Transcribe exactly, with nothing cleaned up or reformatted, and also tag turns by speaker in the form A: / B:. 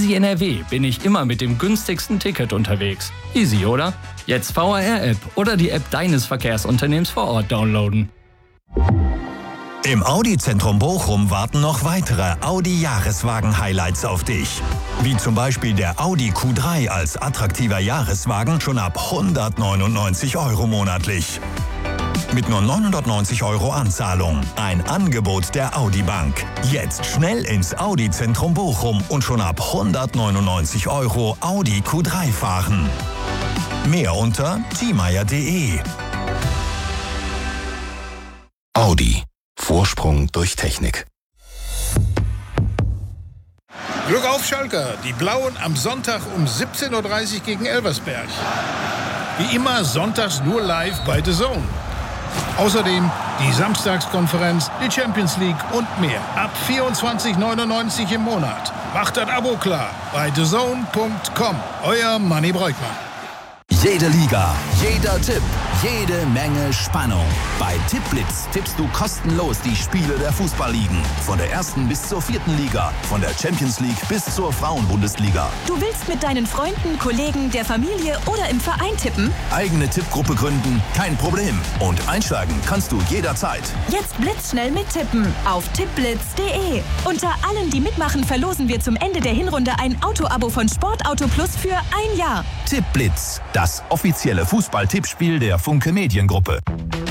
A: Easy N R W bin ich immer mit dem günstigsten Ticket unterwegs. Easy, oder? Jetzt V R R-App oder die App deines Verkehrsunternehmens vor Ort downloaden.
B: Im Audi-Zentrum Bochum warten noch weitere Audi-Jahreswagen-Highlights auf dich. Wie zum Beispiel der Audi Q drei als attraktiver Jahreswagen schon ab hundertneunundneunzig Euro monatlich. Mit nur neunhundertneunzig Euro Anzahlung. Ein Angebot der Audi Bank. Jetzt schnell ins Audi-Zentrum Bochum und schon ab hundertneunundneunzig Euro Audi Q drei fahren. Mehr unter thiemeyer punkt de.
C: Audi. Vorsprung durch Technik.
D: Glück auf, Schalker. Die Blauen am Sonntag um siebzehn Uhr dreißig gegen Elversberg. Wie immer sonntags nur live bei The Zone. Außerdem die Samstagskonferenz, die Champions League und mehr. Ab vierundzwanzig neunundneunzig im Monat. Macht das Abo klar bei the zone punkt com. Euer Manni Breukmann.
C: Jede Liga, jeder Tipp, jede Menge Spannung. Bei Tippblitz tippst du kostenlos die Spiele der Fußballligen. Von der ersten bis zur vierten Liga, von der Champions League bis zur Frauenbundesliga.
E: Du willst mit deinen Freunden, Kollegen, der Familie oder im Verein tippen?
C: Eigene Tippgruppe gründen, kein Problem. Und einsteigen kannst du jederzeit.
E: Jetzt blitzschnell mittippen auf tippblitz punkt de. Unter allen, die mitmachen, verlosen wir zum Ende der Hinrunde ein Auto-Abo von Sportauto Plus für ein Jahr.
C: Tippblitz, das offizielle Fußball-Tippspiel der Funke Mediengruppe.